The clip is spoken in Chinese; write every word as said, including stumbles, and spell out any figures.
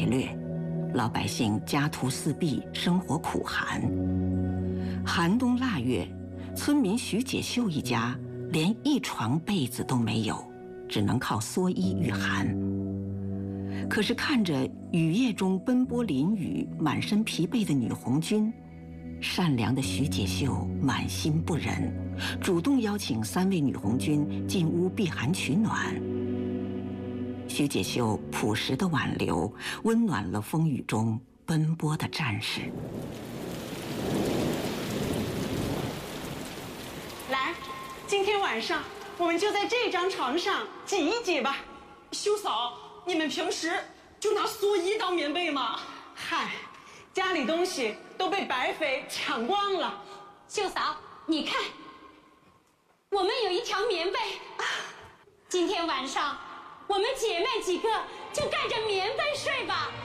掠，老百姓家徒四壁，生活苦寒。寒冬腊月，村民徐解秀一家连一床被子都没有，只能靠蓑衣御寒。可是看着雨夜中奔波淋雨、满身疲惫的女红军，善良的徐解秀满心不忍，主动邀请三位女红军进屋避寒取暖。徐解秀朴实的挽留，温暖了风雨中奔波的战士。 来，今天晚上我们就在这张床上挤一挤吧。 秀嫂，你们平时就拿蓑衣当棉被吗？ 嗨，家里东西都被白匪抢光了。 秀嫂，你看，我们有一条棉被，今天晚上我们姐妹几个就盖着棉被睡吧。